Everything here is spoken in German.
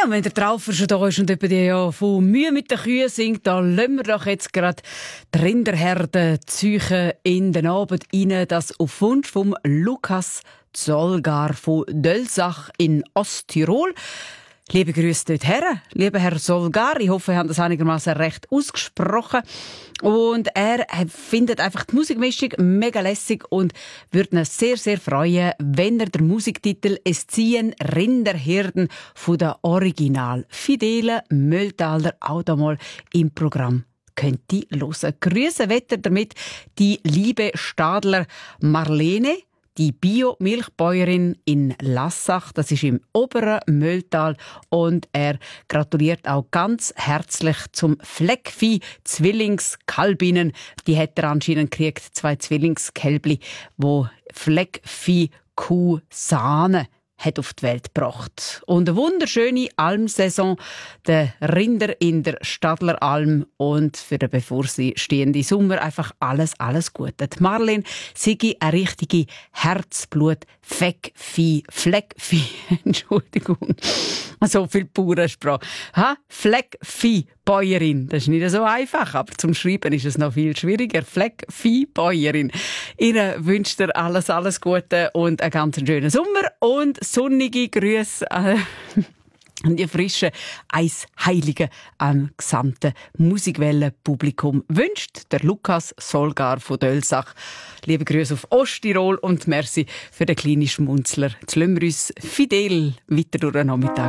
Ja, wenn der Traufer schon da ist und über die ja von Mühe mit den Kühen singt, dann lassen wir doch jetzt gerade die Rinderherde ziehen in den Abend rein, das auf Wunsch vom Lukas Zolgar von Dölsach in Osttirol. Liebe Grüße dort her, lieber Herr Solgar. Ich hoffe, wir haben das einigermaßen recht ausgesprochen. Und er findet einfach die Musikmischung mega lässig und würde ihn sehr, sehr freuen, wenn er den Musiktitel «Es ziehen Rinderhirten» von der Original Fidele Mühltaler auch da mal im Programm könnte hören. Grüße wetter damit die liebe Stadler Marlene, die Bio-Milchbäuerin in Lassach, das ist im oberen Mühltal, und er gratuliert auch ganz herzlich zum Fleckvieh Zwillingskalbinnen. Die hat er anscheinend gekriegt, 2 Zwillingskälbli, wo Fleckvieh Kuh Sahne hat auf die Welt gebracht. Und eine wunderschöne Almsaison, der Rinder in der Stadler Alm, und für den bevorstehenden Sommer einfach alles Gute. Die Marlene sei eine richtige Herzblut-Fleckvieh, Entschuldigung, so viel Bauernsprache. Fleckviehbäuerin, das ist nicht so einfach, aber zum Schreiben ist es noch viel schwieriger. Fleckviehbäuerin. Ihnen wünscht er alles Gute und einen ganz schönen Sommer und sonnige Grüße und die frische Eisheilige am gesamten Musikwellenpublikum wünscht der Lukas Solgar von Dölsach. Liebe Grüße auf Osttirol und merci für den kleinen Schmunzler. Jetzt lassen wir uns fidel weiter durch den Nachmittag.